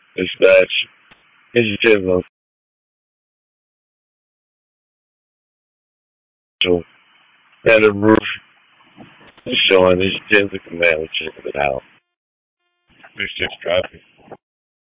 Dispatch. Initiative official. And the roof is showing initiative the command. Check it out. This shit's traffic.